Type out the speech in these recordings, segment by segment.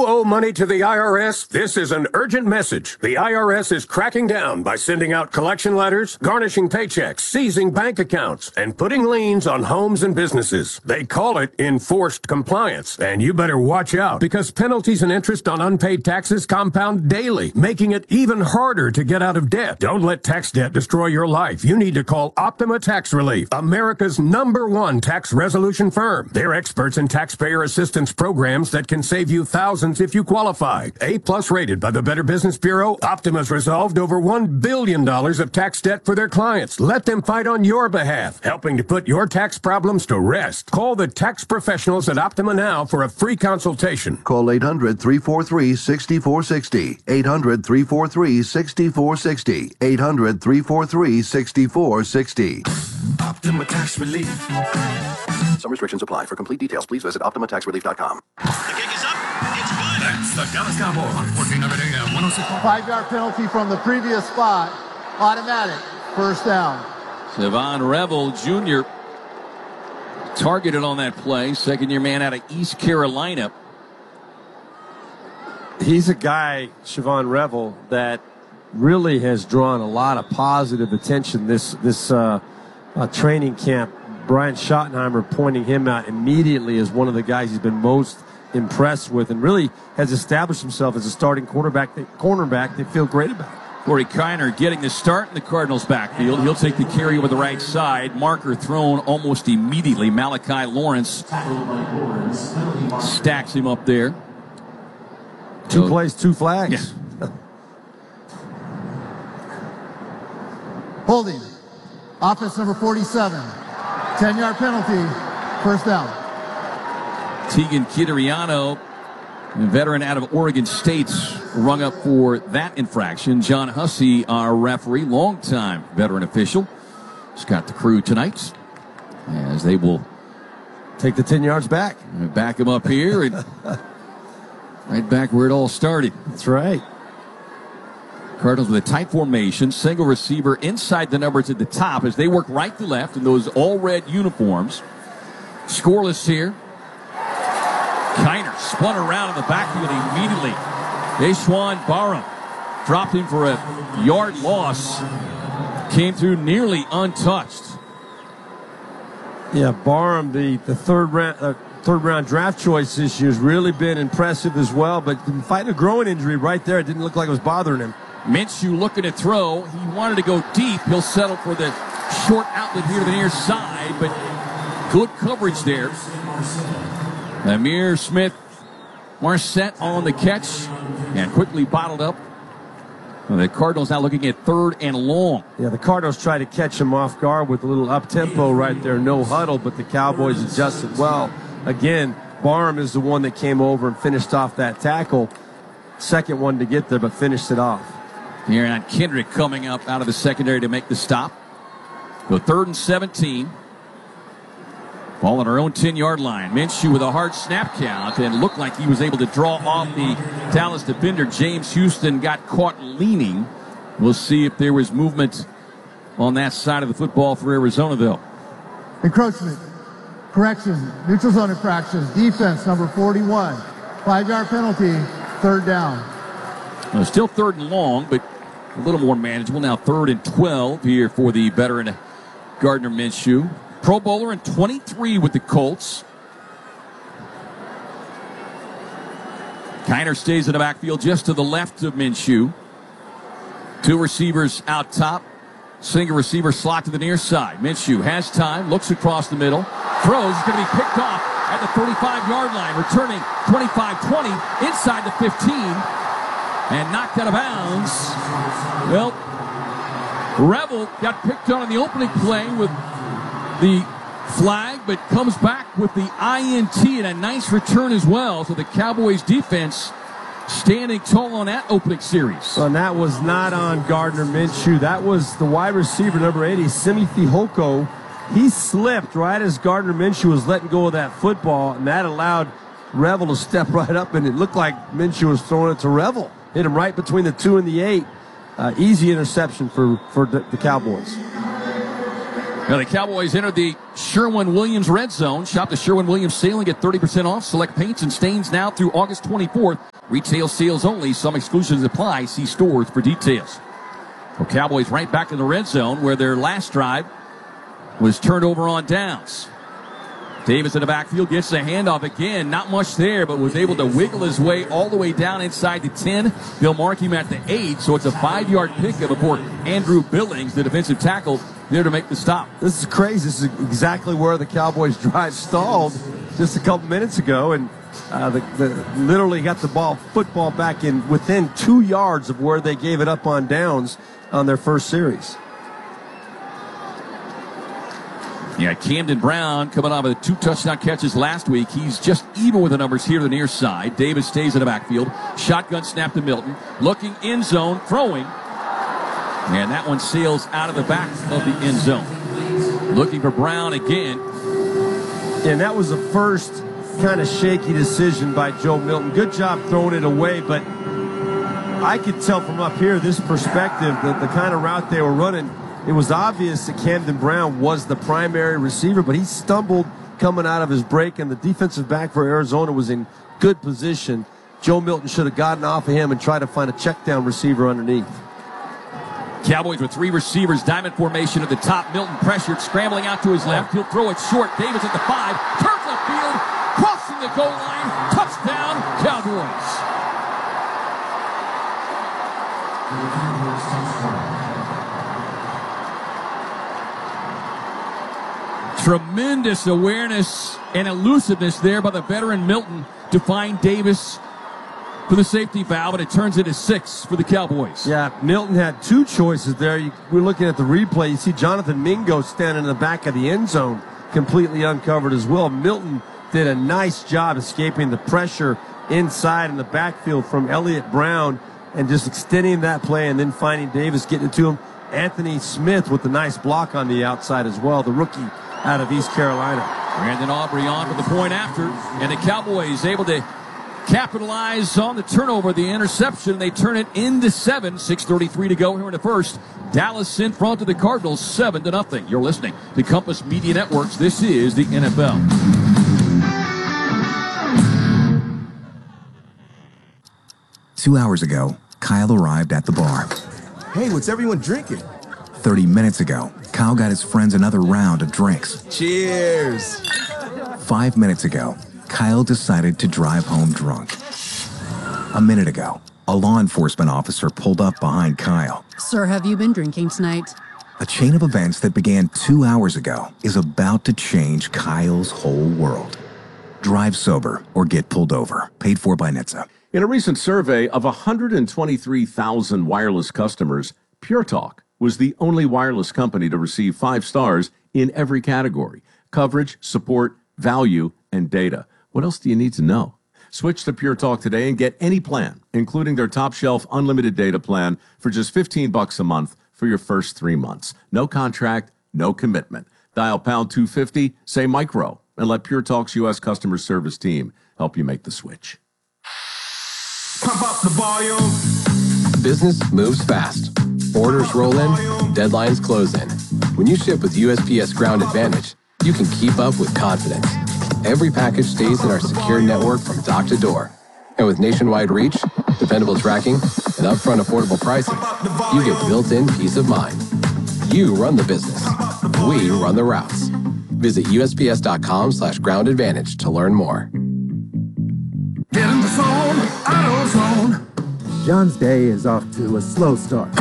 You owe money to the IRS? This is an urgent message. The IRS is cracking down by sending out collection letters, garnishing paychecks, seizing bank accounts, and putting liens on homes and businesses. They call it enforced compliance, and you better watch out because penalties and interest on unpaid taxes compound daily, making it even harder to get out of debt. Don't let tax debt destroy your life. You need to call Optima Tax Relief, America's #1 tax resolution firm. They're experts in taxpayer assistance programs that can save you thousands if you qualify. A+ rated by the Better Business Bureau, Optima's resolved over $1 billion of tax debt for their clients. Let them fight on your behalf, helping to put your tax problems to rest. Call the tax professionals at Optima now for a free consultation. Call 800-343-6460. 800-343-6460. 800-343-6460. Optima Tax Relief. Some restrictions apply. For complete details, please visit OptimaTaxRelief.com. The kick is up. It's good. That's the Dallas Cowboys on 1400 AM 106. 5-yard penalty from the previous spot. Automatic. First down. Savon Revel Jr. targeted on that play. Second-year man out of East Carolina. He's a guy, Siobhan Revel, that really has drawn a lot of positive attention this training camp. Brian Schottenheimer pointing him out immediately as one of the guys he's been most impressed with and really has established himself as a starting cornerback they feel great about. Corey Kiner getting the start in the Cardinals' backfield. He'll take the carry over the right side. Marker thrown almost immediately. Malachi Lawrence stacks him up there. Two plays, two flags. Yeah. Holding. Offense number 47. 10-yard penalty. First down. Tegan Kitariano, a veteran out of Oregon State, rung up for that infraction. John Hussey, our referee, longtime veteran official, has got the crew tonight as they will take the 10 yards back. Back him up here and right back where it all started. That's right. Cardinals with a tight formation, single receiver inside the numbers at the top as they work right to left in those all-red uniforms. Scoreless here. Kiner spun around in the backfield immediately. Deshaun Barham dropped him for a yard loss. Came through nearly untouched. Yeah, Barham, the third round draft choice this year has really been impressive as well, but fighting a growing injury right there. It didn't look like it was bothering him. Minshew looking to throw. He wanted to go deep. He'll settle for the short outlet here to the near side, but good coverage there. Amir Smith-Marset on the catch and quickly bottled up. The Cardinals now looking at 3rd and long. Yeah, the Cardinals try to catch him off guard with a little up-tempo right there, no huddle, but the Cowboys adjusted well. Again, Barham is the one that came over and finished off that tackle. Second one to get there, but finished it off. Aaron Kendrick coming up out of the secondary to make the stop. So 3rd and 17. Ball on our own 10-yard line. Minshew with a hard snap count and looked like he was able to draw off the Dallas defender. James Houston got caught leaning. We'll see if there was movement on that side of the football for Arizona, though. Encroachment. Correction. Neutral zone infractions. Defense number 41. 5-yard penalty. 3rd down. Well, still 3rd and long, but a little more manageable. Now 3rd and 12 here for the veteran Gardner Minshew. Pro Bowler in 23 with the Colts. Kiner stays in the backfield just to the left of Minshew. 2 receivers out top. Single receiver slot to the near side. Minshew has time, looks across the middle, throws, is going to be picked off at the 35-yard line, returning 25-20 inside the 15 and knocked out of bounds. Well, Revel got picked on in the opening play with the flag, but comes back with the INT and a nice return as well. So the Cowboys defense standing tall on that opening series. And that was not on Gardner Minshew. That was the wide receiver, number 80, Simi Fehoko. He slipped right as Gardner Minshew was letting go of that football, and that allowed Revel to step right up, and it looked like Minshew was throwing it to Revel. Hit him right between the 2 and the 8. Easy interception for the Cowboys. Now the Cowboys entered the Sherwin-Williams red zone. Shop the Sherwin-Williams sale and get 30% off. Select paints and stains now through August 24th. Retail sales only. Some exclusions apply. See stores for details. Well, Cowboys right back in the red zone where their last drive was turned over on downs. Davis in the backfield gets the handoff again. Not much there, but was able to wiggle his way all the way down inside the 10. They'll mark him at the 8, so it's a 5-yard pickup before Andrew Billings, the defensive tackle, there to make the stop. This is crazy. This is exactly where the Cowboys' drive stalled just a couple minutes ago, and literally got the football back in within 2 yards of where they gave it up on downs on their first series. Yeah, Camden Brown coming off of 2 touchdown catches last week. He's just even with the numbers here to the near side. Davis stays in the backfield. Shotgun snap to Milton. Looking end zone, throwing. And that one sails out of the back of the end zone. Looking for Brown again. And that was the first kind of shaky decision by Joe Milton. Good job throwing it away, but I could tell from up here, this perspective, that the kind of route they were running, it was obvious that Camden Brown was the primary receiver, but he stumbled coming out of his break, and the defensive back for Arizona was in good position. Joe Milton should have gotten off of him and tried to find a check down receiver underneath. Cowboys with 3 receivers, diamond formation at the top. Milton pressured, scrambling out to his left. He'll throw it short. Davis at the 5, turns the field, crossing the goal line. Touchdown, Cowboys. Tremendous awareness and elusiveness there by the veteran Milton to find Davis for the safety valve, and it turns into 6 for the Cowboys. Yeah, Milton had 2 choices there. We're looking at the replay. You see Jonathan Mingo standing in the back of the end zone, completely uncovered as well. Milton did a nice job escaping the pressure inside in the backfield from Elliott Brown and just extending that play and then finding Davis, getting it to him. Anthony Smith with the nice block on the outside as well, the rookie out of East Carolina. Brandon Aubrey on for the point after, and the Cowboys able to capitalize on the turnover, the interception. They turn it into 7. 6:33 to go here in the first. Dallas in front of the Cardinals, 7-0. You're listening to Compass Media Networks. This is the NFL. Two hours ago, Kyle arrived at the bar. Hey, what's everyone drinking? 30 minutes ago, Kyle got his friends another round of drinks. Cheers. 5 minutes ago, Kyle decided to drive home drunk. A minute ago, a law enforcement officer pulled up behind Kyle. Sir, have you been drinking tonight? A chain of events that began 2 hours ago is about to change Kyle's whole world. Drive sober or get pulled over. Paid for by NHTSA. In a recent survey of 123,000 wireless customers, Pure Talk was the only wireless company to receive 5 stars in every category: coverage, support, value, and data. What else do you need to know? Switch to Pure Talk today and get any plan, including their top shelf unlimited data plan, for just $15 a month for your first 3 months. No contract, no commitment. Dial pound 250, say micro, and let Pure Talk's U.S. customer service team help you make the switch. Pump up the volume. Business moves fast. Orders roll in, deadlines close in. When you ship with USPS Ground Advantage, you can keep up with confidence. Every package stays in our secure network from dock to door. And with nationwide reach, dependable tracking, and upfront affordable pricing, you get built-in peace of mind. You run the business. We run the routes. Visit USPS.com/groundadvantage to learn more. Get in the zone, AutoZone. John's day is off to a slow start.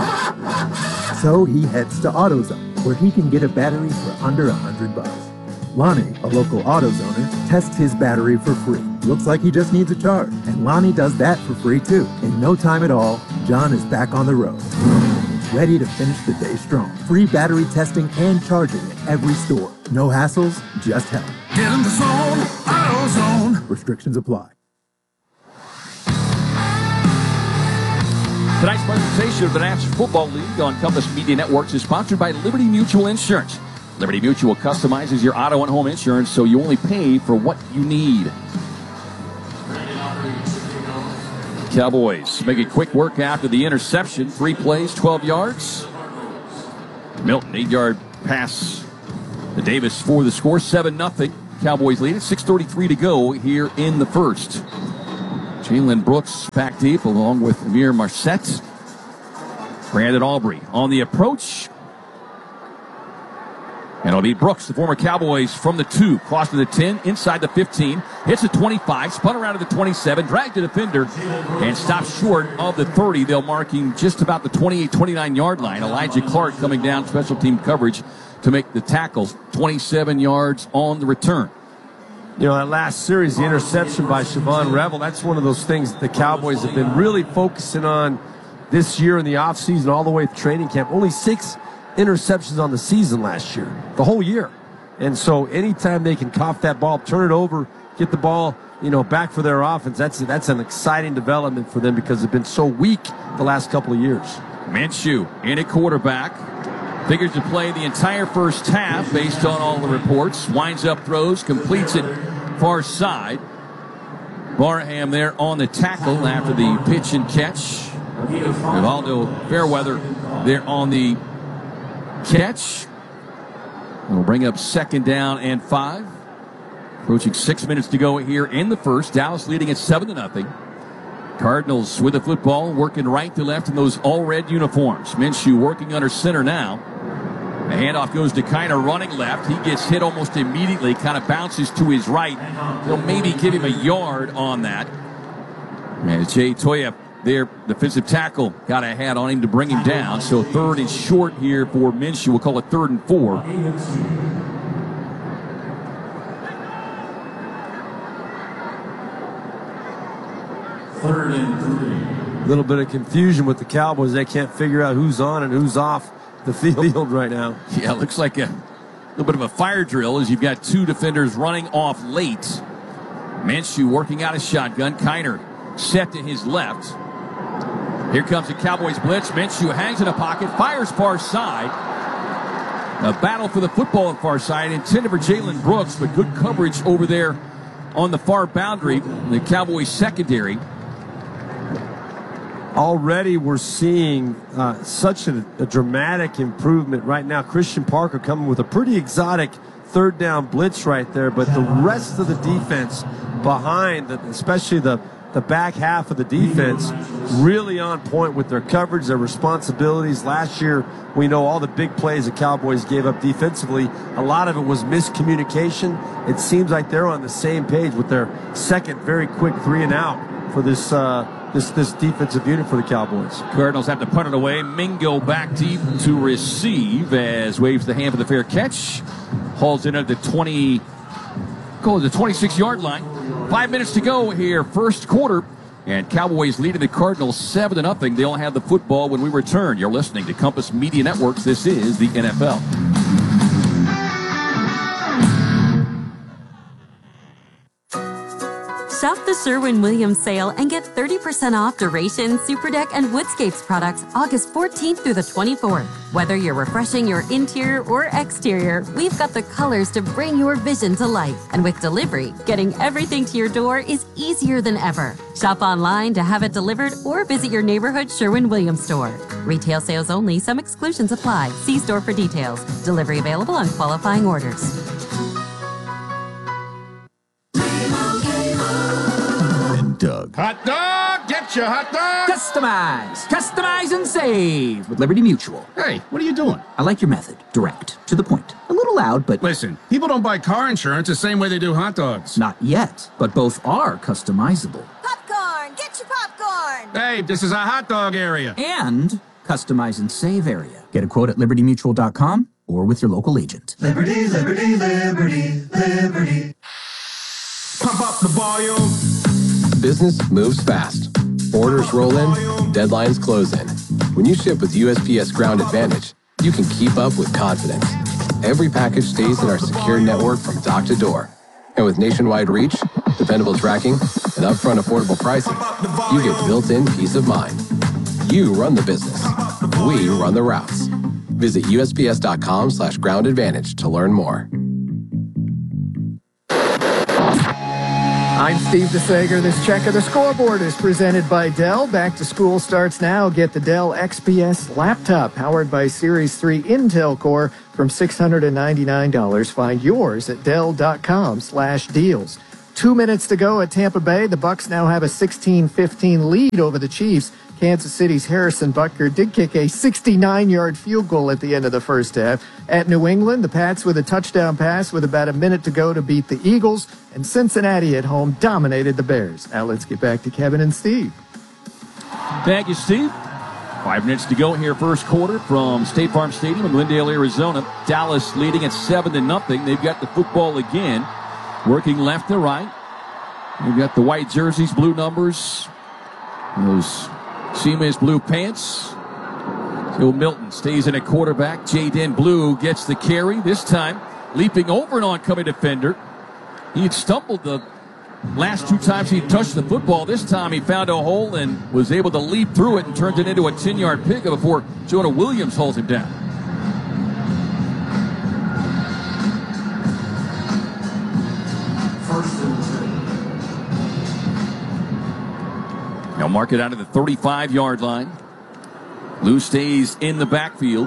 So he heads to AutoZone, where he can get a battery for under $100. Lonnie, a local AutoZoner, tests his battery for free. Looks like he just needs a charge, and Lonnie does that for free too. In no time at all, John is back on the road, ready to finish the day strong. Free battery testing and charging at every store. No hassles, just help. Get in the zone, AutoZone. Restrictions apply. Tonight's presentation of the National Football League on Compass Media Networks is sponsored by Liberty Mutual Insurance. Liberty Mutual customizes your auto and home insurance so you only pay for what you need. Cowboys make a quick work after the interception. 3 plays, 12 yards. Milton, 8-yard pass to Davis for the score. 7-0. Cowboys lead it. 6:33 to go here in the first. Jalen Brooks back deep along with Amir Marset. Brandon Aubrey on the approach. And it'll be Brooks, the former Cowboys, from the 2, cross to the 10, inside the 15, hits the 25, spun around to the 27, dragged the defender, and stops short of the 30. They'll mark him just about the 28, 29-yard line. Elijah Clark coming down special team coverage to make the tackles, 27 yards on the return. You know, that last series, the interception by Siobhan Revel, that's one of those things that the Cowboys have been really focusing on this year in the offseason all the way to training camp. Only 6 interceptions on the season last year, the whole year. And so anytime they can cough that ball, turn it over, get the ball, back for their offense, that's an exciting development for them because they've been so weak the last couple of years. Minshew in at quarterback. Figures to play the entire first half based on all the reports. Winds up, throws, completes it far side. Barham there on the tackle after the pitch and catch. Rivaldo Fairweather there on the catch. We'll bring up 2nd down and 5. Approaching 6 minutes to go here in the first. Dallas leading at 7-0. Cardinals with the football, working right to left in those all-red uniforms. Minshew working under center now. The handoff goes to Kiner running left. He gets hit almost immediately, kind of bounces to his right. They'll maybe give him a yard on that. And Jay Toya, their defensive tackle, got a hat on him to bring him down. So 3rd and short here for Minshew. We'll call it 3rd and 4. Third and 3. A little bit of confusion with the Cowboys. They can't figure out who's on and who's off the field right now. Yeah, it looks like a little bit of a fire drill as you've got 2 defenders running off late. Minshew working out a shotgun. Kiner set to his left. Here comes the Cowboys blitz. Minshew hangs in a pocket, fires far side. A battle for the football on far side, intended for Jalen Brooks, but good coverage over there on the far boundary. The Cowboys secondary. Already we're seeing such a dramatic improvement right now. Christian Parker coming with a pretty exotic 3rd down blitz right there, but the rest of the defense behind, especially the back half of the defense, really on point with their coverage, their responsibilities. Last year, we know all the big plays the Cowboys gave up defensively. A lot of it was miscommunication. It seems like they're on the same page with their second very quick 3 and out for this defensive unit for the Cowboys. Cardinals have to punt it away. Mingo back deep to receive as waves the hand for the fair catch. Hauls in at the 26-yard line. 5 minutes to go here, first quarter. And Cowboys leading the Cardinals 7-0. They'll have the football when we return. You're listening to Compass Media Networks. This is the NFL. Shop the Sherwin-Williams sale and get 30% off Duration, Superdeck, and Woodscapes products August 14th through the 24th. Whether you're refreshing your interior or exterior, we've got the colors to bring your vision to life. And with delivery, getting everything to your door is easier than ever. Shop online to have it delivered or visit your neighborhood Sherwin-Williams store. Retail sales only. Some exclusions apply. See store for details. Delivery available on qualifying orders. Doug. Hot dog! Get your hot dog! Customize and save with Liberty Mutual. Hey, what are you doing? I like your method. Direct, to the point. A little loud, but... Listen, people don't buy car insurance the same way they do hot dogs. Not yet, but both are customizable. Popcorn! Get your popcorn! Hey, this is a hot dog area. And customize and save area. Get a quote at libertymutual.com or with your local agent. Liberty, liberty, liberty, liberty. Pump up the volume. Business moves fast. Orders roll in, deadlines close in. When you ship with USPS Ground Advantage, you can keep up with confidence. Every package stays in our secure network from dock to door. And with nationwide reach, dependable tracking, and upfront affordable pricing, you get built-in peace of mind. You run the business. We run the routes. Visit USPS.com/groundadvantage to learn more. I'm Steve DeSager. This check of the scoreboard is presented by Dell. Back to school starts now. Get the Dell XPS laptop powered by Series 3 Intel Core from $699. Find yours at Dell.com/deals. 2 minutes to go at Tampa Bay. The Bucs now have a 16-15 lead over the Chiefs. Kansas City's Harrison Butker did kick a 69-yard field goal at the end of the first half. At New England, the Pats with a touchdown pass with about a minute to go to beat the Eagles. And Cincinnati at home dominated the Bears. Now let's get back to Kevin and Steve. Thank you, Steve. 5 minutes to go here, first quarter from State Farm Stadium in Glendale, Arizona. Dallas leading at 7-0. They've got the football again, working left to right. They've got the white jerseys, blue numbers, those Seamus blue pants. Joe Milton stays in at quarterback. Jaden Blue gets the carry. This time, leaping over an oncoming defender. He had stumbled the last 2 times he touched the football. This time he found a hole and was able to leap through it and turned it into a 10-yard pickup before Jonah Williams holds him down. Now mark it out of the 35-yard line. Lou stays in the backfield.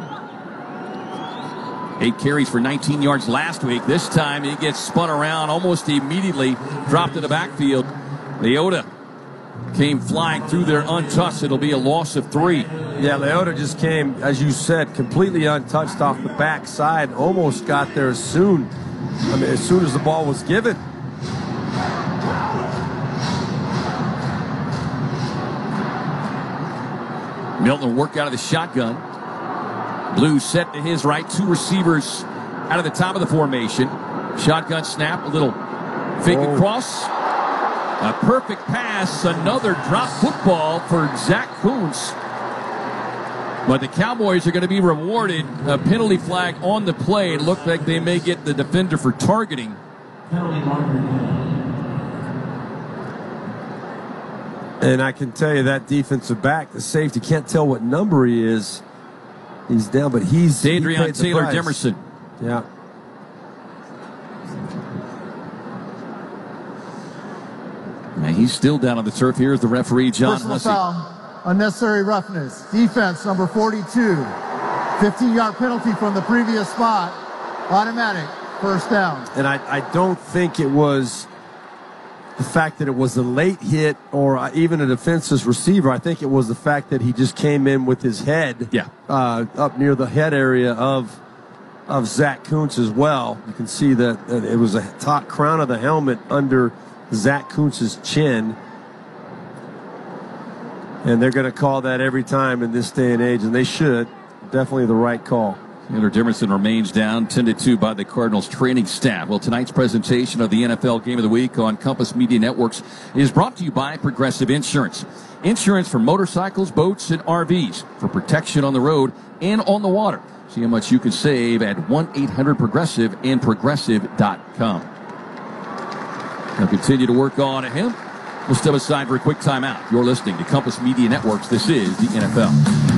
8 carries for 19 yards last week. This time he gets spun around almost immediately, dropped to the backfield. Leota came flying through there untouched. It'll be a loss of 3. Yeah, Leota just came, as you said, completely untouched off the backside. Almost got there as soon as the ball was given. Milton work out of the shotgun. Blue set to his right. 2 receivers out of the top of the formation. Shotgun snap, a little fake across. A perfect pass. Another drop football for Zach Kuntz. But the Cowboys are going to be rewarded. A penalty flag on the play. It looked like they may get the defender for targeting. And I can tell you that defensive back, the safety, can't tell what number he is. He's down, but he's Adrian Taylor Demerson. Yeah. And he's still down on the turf. Here's the referee, John Personal Hussey. foul, unnecessary roughness. Defense, number 42. 15-yard penalty from the previous spot. Automatic, first down. And I don't think it was the fact that it was a late hit or even a defenseless receiver. I think it was the fact that he just came in with his head up near the head area of Zach Kuntz as well. You can see that it was a top crown of the helmet under Zach Kuntz's chin. And they're going to call that every time in this day and age, and they should. Definitely the right call. Taylor Demerson remains down 10-2 by the Cardinals training staff. Well, tonight's presentation of the NFL Game of the Week on Compass Media Networks is brought to you by Progressive Insurance. Insurance for motorcycles, boats, and RVs for protection on the road and on the water. See how much you can save at 1-800-PROGRESSIVE and Progressive.com. Now continue to work on him. We'll step aside for a quick timeout. You're listening to Compass Media Networks. This is the NFL.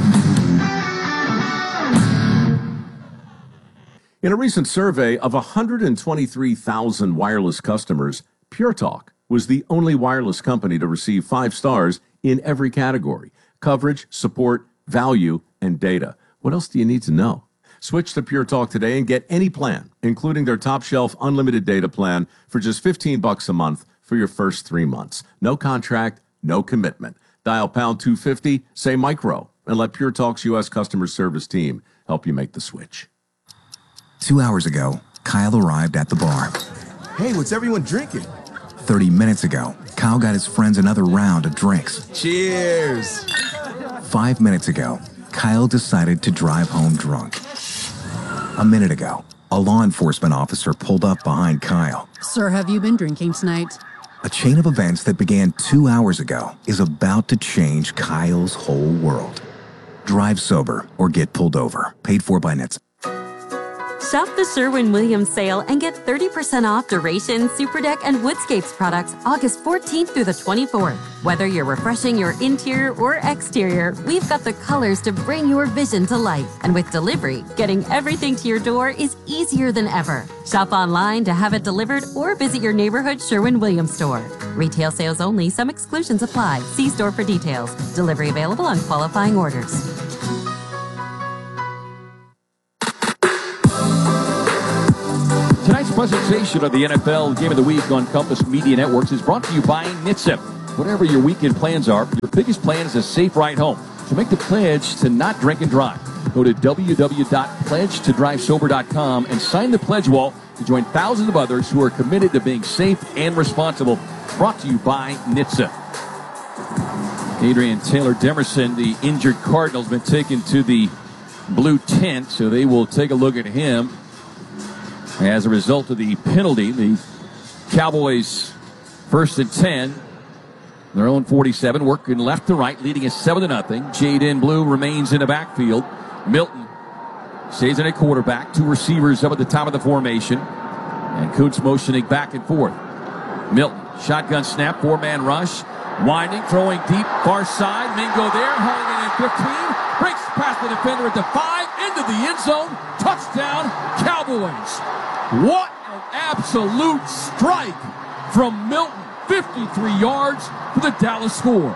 In a recent survey of 123,000 wireless customers, Pure Talk was the only wireless company to receive 5 stars in every category: coverage, support, value, and data. What else do you need to know? Switch to Pure Talk today and get any plan, including their top shelf unlimited data plan for just $15 a month for your first 3 months. No contract, no commitment. Dial pound 250, say micro, and let Pure Talk's U.S. customer service team help you make the switch. 2 hours ago, Kyle arrived at the bar. Hey, what's everyone drinking? 30 minutes ago, Kyle got his friends another round of drinks. Cheers! 5 minutes ago, Kyle decided to drive home drunk. A minute ago, a law enforcement officer pulled up behind Kyle. Sir, have you been drinking tonight? A chain of events that began 2 hours ago is about to change Kyle's whole world. Drive sober or get pulled over. Paid for by NHTSA. Shop the Sherwin-Williams sale and get 30% off Duration, Superdeck, and Woodscapes products August 14th through the 24th. Whether you're refreshing your interior or exterior, we've got the colors to bring your vision to life. And with delivery, getting everything to your door is easier than ever. Shop online to have it delivered or visit your neighborhood Sherwin-Williams store. Retail sales only. Some exclusions apply. See store for details. Delivery available on qualifying orders. Tonight's presentation of the NFL Game of the Week on Compass Media Networks is brought to you by NHTSA. Whatever your weekend plans are, your biggest plan is a safe ride home. So make the pledge to not drink and drive. Go to www.pledgetodrivesober.com and sign the pledge wall to join thousands of others who are committed to being safe and responsible. Brought to you by NHTSA. Adrian Taylor Demerson, the injured Cardinals, been taken to the blue tent, so they will take a look at him. As a result of the penalty, the Cowboys 1st and 10. Their own 47, working left to right, leading us 7-0. Jaden Blue remains in the backfield. Milton stays in at quarterback. 2 receivers up at the top of the formation. And Kuntz motioning back and forth. Milton, shotgun snap, 4-man rush. Winding, throwing deep, far side. Mingo there, hauling it in 15. Breaks past the defender at the 5, into the end zone. Touchdown, Cowboys. What an absolute strike from Milton. 53 yards for the Dallas score.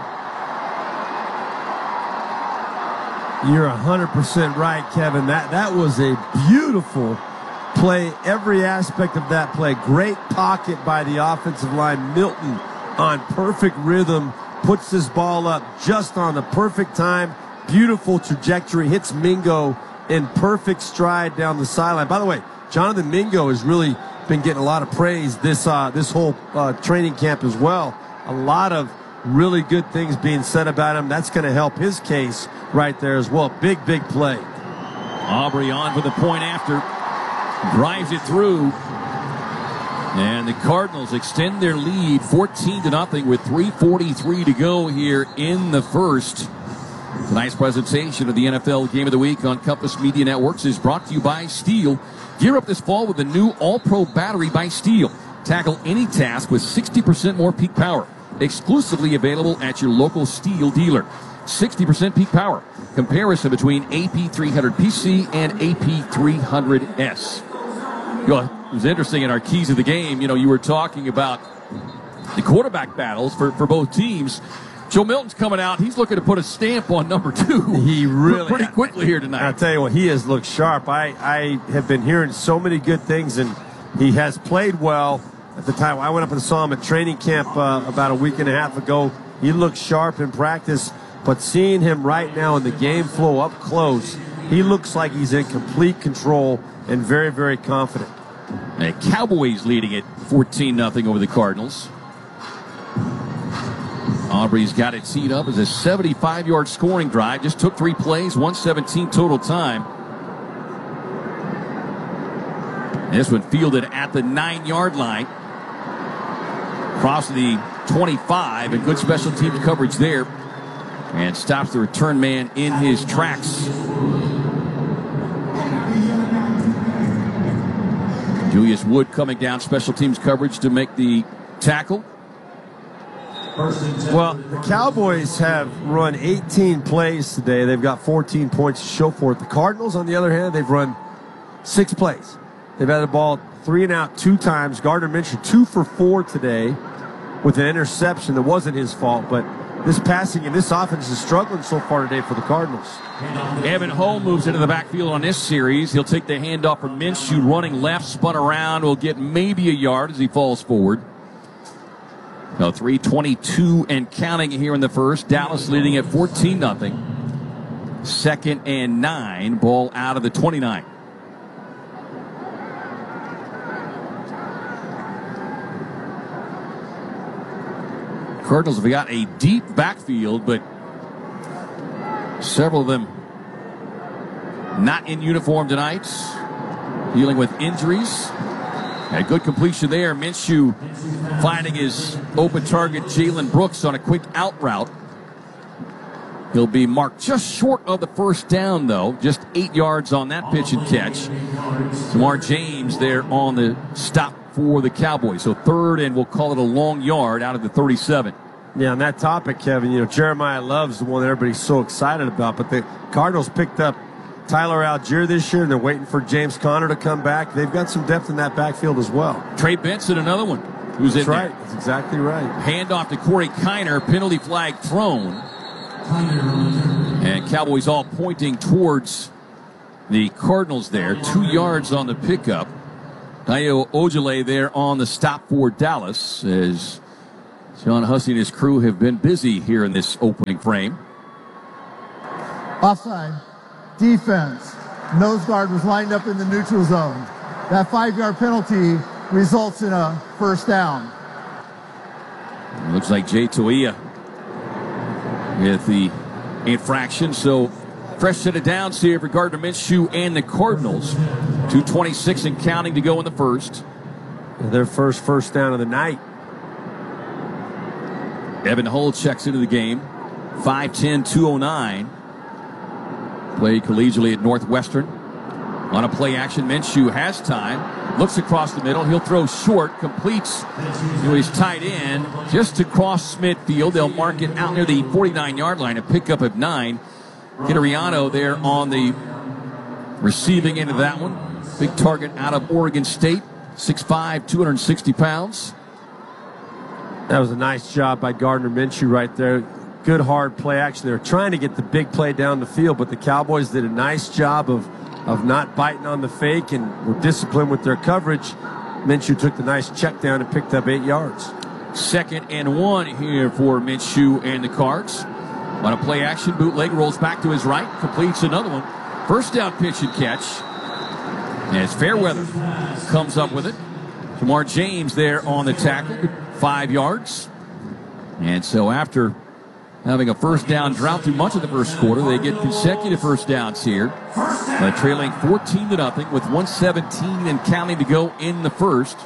You're 100% right, Kevin. That was a beautiful play. Every aspect of that play. Great pocket by the offensive line. Milton on perfect rhythm. Puts this ball up just on the perfect time. Beautiful trajectory. Hits Mingo in perfect stride down the sideline. By the way, Jonathan Mingo has really been getting a lot of praise this whole training camp as well. A lot of really good things being said about him. That's going to help his case right there as well. Big play. Aubrey on for the point after. Drives it through. And the Cardinals extend their lead 14-0 with 3:43 to go here in the first. Tonight's presentation of the NFL Game of the Week on Compass Media Networks is brought to you by Steel. Gear up this fall with the new All-Pro battery by Steel. Tackle any task with 60% more peak power. Exclusively available at your local Steel dealer. 60% peak power. Comparison between AP300PC and AP300S. It was interesting in our keys of the game. You were talking about the quarterback battles for both teams. Joe Milton's coming out. He's looking to put a stamp on number 2. He really pretty quickly here tonight. I'll tell you what, he has looked sharp. I have been hearing so many good things, and he has played well. At the time, I went up and saw him at training camp about a week and a half ago. He looked sharp in practice, but seeing him right now in the game flow up close, he looks like he's in complete control and very, very confident. The Cowboys leading it 14-0 over the Cardinals. Aubrey's got it teed up as a 75-yard scoring drive. Just took 3 plays, 117 total time. And this one fielded at the 9-yard line. Across the 25, and good special team coverage there. And stops the return man in his tracks. Julius Wood coming down, special teams coverage to make the tackle. Well, the Cowboys have run 18 plays today. They've got 14 points to show for it. The Cardinals, on the other hand, they've run 6 plays. They've had the ball 3 and out 2 times. Gardner Minshew 2 for 4 today with an interception that wasn't his fault, but this passing and this offense is struggling so far today for the Cardinals. Evan Hull moves into the backfield on this series. He'll take the handoff from Minshew, running left, spun around, will get maybe a yard as he falls forward. Now 3:22 and counting here in the first. Dallas leading at 14-0. 2nd and 9. Ball out of the 29. Cardinals have got a deep backfield, but several of them not in uniform tonight, dealing with injuries. A good completion there. Minshew finding his open target, Jalen Brooks, on a quick out route. He'll be marked just short of the first down, though. Just 8 yards on that pitch and catch. Jamar James there on the stop for the Cowboys. So 3rd, and we'll call it a long yard out of the 37. Yeah, on that topic, Kevin, Jeremiah Love's the one that everybody's so excited about. But the Cardinals picked up Tyler Algier this year, and they're waiting for James Conner to come back. They've got some depth in that backfield as well. Trey Benson, another one, who's That's in right. there. That's exactly right. Handoff to Corey Kiner, penalty flag thrown. And Cowboys all pointing towards the Cardinals there. 2 yards on the pickup. Dayo Ojale there on the stop for Dallas as John Hussey and his crew have been busy here in this opening frame. Offside. Defense. Nose guard was lined up in the neutral zone. That 5-yard penalty results in a first down. Looks like Jay Toia with the infraction. So fresh set of downs here for Gardner Minshew and the Cardinals. 2:26 and counting to go in the first. Their first down of the night. Evan Hull checks into the game. 5'10", 209. Played collegially at Northwestern. On a play action, Minshew has time. Looks across the middle. He'll throw short. Completes to his tight end just to cross midfield. They'll mark it out near the 49-yard line. A pickup of 9. Kitariano there on the receiving end of that one. Big target out of Oregon State. 6'5", 260 pounds. That was a nice job by Gardner Minshew right there. Good hard play action. They were trying to get the big play down the field, but the Cowboys did a nice job of not biting on the fake and were disciplined with their coverage. Minshew took the nice check down and picked up 8 yards. 2nd and 1 here for Minshew and the Cards. On a play action, bootleg rolls back to his right, completes another one. First down pitch and catch. As Fairweather comes up with it. Jamar James there on the tackle, 5 yards. And so after having a first down drought through much of the first quarter, they get consecutive first downs here. Trailing 14-0 with 1:17 and counting to go in the first.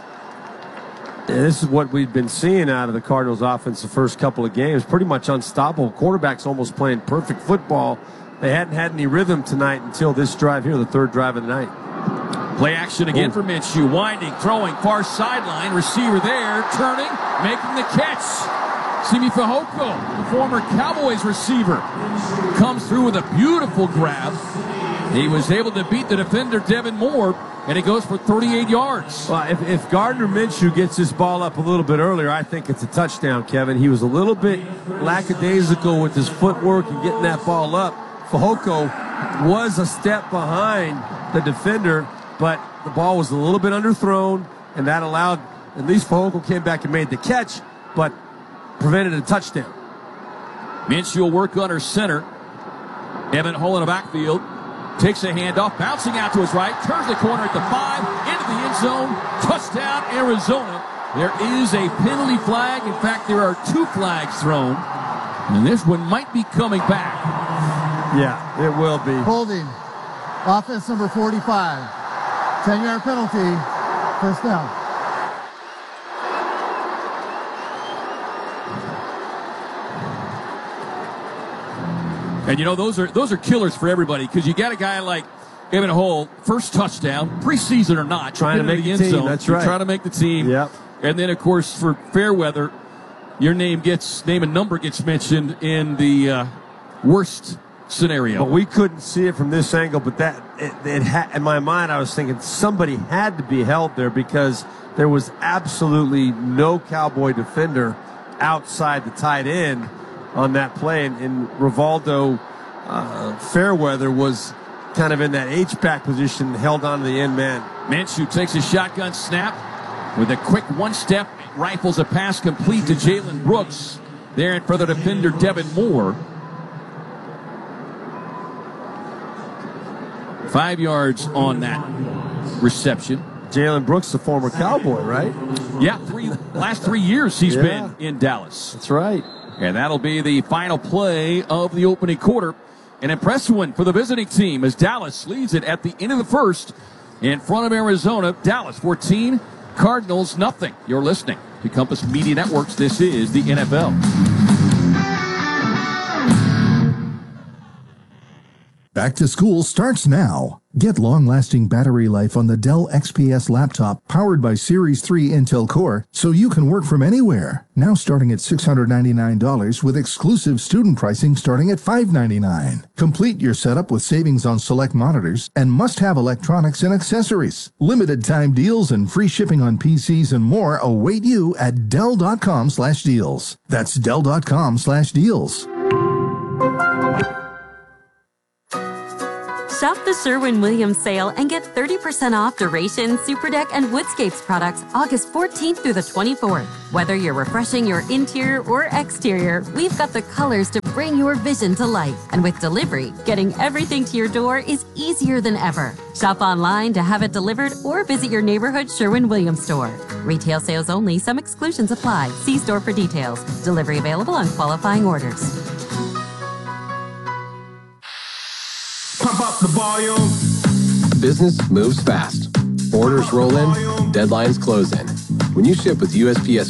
Yeah, this is what we've been seeing out of the Cardinals offense the first couple of games. Pretty much unstoppable. Quarterback's almost playing perfect football. They hadn't had any rhythm tonight until this drive here, the third drive of the night. Play action again for Minshew. Winding, throwing, far sideline. Receiver there, turning, making the catch. Simi Fehoko, the former Cowboys receiver, comes through with a beautiful grab. He was able to beat the defender, Devin Moore, and he goes for 38 yards. Well, if Gardner Minshew gets this ball up a little bit earlier, I think it's a touchdown, Kevin. He was a little bit lackadaisical with his footwork and getting that ball up. Fehoko was a step behind the defender, but the ball was a little bit underthrown, and that allowed, at least Fehoko came back and made the catch, but prevented a touchdown. Minshew will work under center. Evan Hull in the backfield. Takes a handoff, bouncing out to his right, turns the corner at the 5, into the end zone, touchdown Arizona. There is a penalty flag. In fact, there are 2 flags thrown, and this one might be coming back. Yeah, it will be. Holding. Offense number 45. 10-yard penalty. First down. And you know, those are killers for everybody, because you got a guy like Evan Hull, first touchdown, preseason or not, trying to make the end zone. That's right. Trying to make the team. Yep. And then, of course, for Fairweather, your name and number gets mentioned in the worst scenario. But we couldn't see it from this angle, but in my mind, I was thinking somebody had to be held there, because there was absolutely no Cowboy defender outside the tight end on that play, and Rivaldo Fairweather was kind of in that H-back position, held on to the end man. Minshew takes a shotgun snap with a quick one-step, rifles a pass complete to Jalen Brooks. There in front of the defender, Devin Moore. 5 yards on that reception. Jalen Brooks, the former Cowboy, right? Yeah, last 3 years he's been in Dallas. That's right. And that'll be the final play of the opening quarter. An impressive one for the visiting team as Dallas leads it at the end of the first in front of Arizona. Dallas 14, Cardinals nothing. You're listening to Compass Media Networks. This is the NFL. Back to school starts now. Get long-lasting battery life on the Dell XPS laptop powered by Series 3 Intel Core so you can work from anywhere. Now starting at $699 with exclusive student pricing starting at $599. Complete your setup with savings on select monitors and must-have electronics and accessories. Limited time deals and free shipping on PCs and more await you at Dell.com/deals. That's Dell.com/deals. Shop the Sherwin-Williams sale and get 30% off Duration, Superdeck, and Woodscapes products August 14th through the 24th. Whether you're refreshing your interior or exterior, we've got the colors to bring your vision to life. And with delivery, getting everything to your door is easier than ever. Shop online to have it delivered or visit your neighborhood Sherwin-Williams store. Retail sales only. Some exclusions apply. See store for details. Delivery available on qualifying orders. Pump up the volume. Business moves fast. Orders roll in, deadlines close in. When you ship with USPS